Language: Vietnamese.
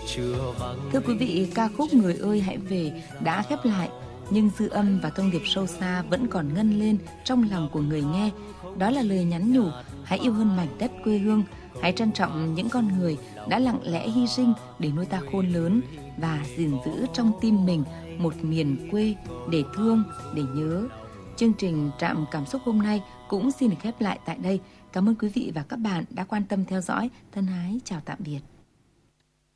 Thưa quý vị, ca khúc Người ơi hãy về đã khép lại, nhưng dư âm và thông điệp sâu xa vẫn còn ngân lên trong lòng của người nghe. Đó là lời nhắn nhủ, hãy yêu hơn mảnh đất quê hương, hãy trân trọng những con người đã lặng lẽ hy sinh để nuôi ta khôn lớn và gìn giữ trong tim mình một miền quê để thương, để nhớ. Chương trình Trạm Cảm xúc hôm nay cũng xin được khép lại tại đây. Cảm ơn quý vị và các bạn đã quan tâm theo dõi. Thân ái chào tạm biệt.